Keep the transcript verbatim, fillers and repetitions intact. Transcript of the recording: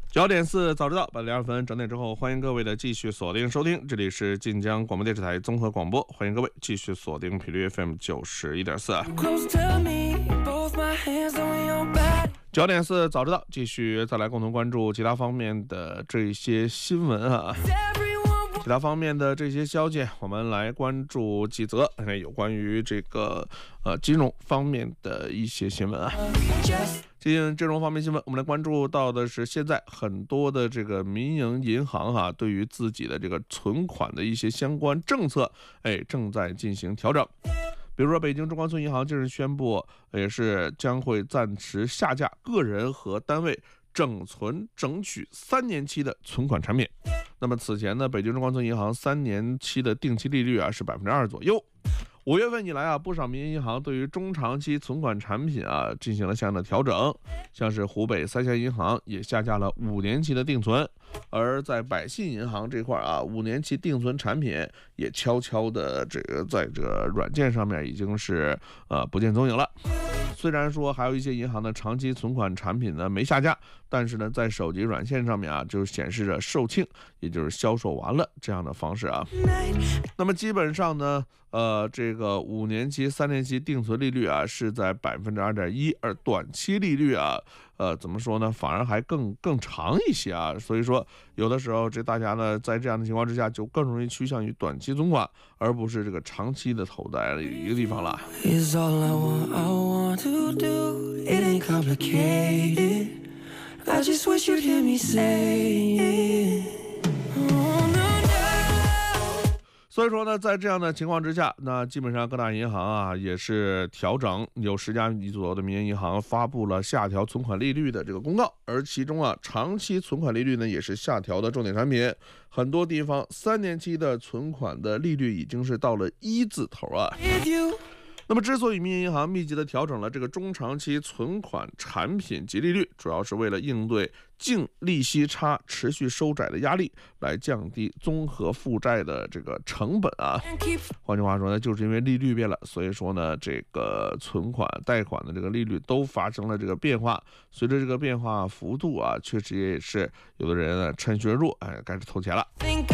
九点四早知道，八点二分整点之后，欢迎各位的继续锁定收听，这里是晋江广播电视台综合广播，欢迎各位继续锁定频率 F M 九十一点四。九点四早知道，继续再来共同关注其他方面的这些新闻啊。其他方面的这些消息，我们来关注几则有关于这个呃金融方面的一些新闻啊。进行金融方面新闻，我们来关注到的是现在很多的这个民营银行哈、啊，对于自己的这个存款的一些相关政策，哎，正在进行调整。比如说，北京中关村银行近日宣布，也是将会暂时下架个人和单位整存整取三年期的存款产品。那么此前呢，北京中关村银行三年期的定期利率啊是百分之二左右。五月份以来啊，不少民营银行对于中长期存款产品啊进行了相应的调整，像是湖北三峡银行也下架了五年期的定存，而在百信银行这块啊，五年期定存产品也悄悄的这个在这个软件上面已经是呃不见踪影了。虽然说还有一些银行的长期存款产品呢没下架，但是呢在手机软件上面啊就显示着售罄，也就是销售完了这样的方式啊。那么基本上呢，呃，这个五年期、三年期定存利率啊是在百分之二点一，而短期利率啊，呃，怎么说呢，反而还更更长一些啊。所以说，有的时候这大家呢在这样的情况之下，就更容易趋向于短期存款，而不是这个长期的投在一个地方了。To do, it ain't complicated. I just wish you'd hear me say it. Oh, no, no. 所以说呢，在这样的情况之下，那基本上各大银行啊也是调整，有十家左右的民营银行发布了下调存款利率的这个公告，而其中啊长期存款利率呢也是下调的重点产品，很多地方三年期的存款的利率已经是到了一字头啊。那么之所以民营银行密集地调整了这个中长期存款产品及利率，主要是为了应对净利息差持续收窄的压力，来降低综合负债的这个成本啊。换句话说呢，就是因为利率变了，所以说呢，这个存款贷款的这个利率都发生了这个变化。随着这个变化幅度啊，确实也是有的人呢趁虚而入，哎，开始投钱了。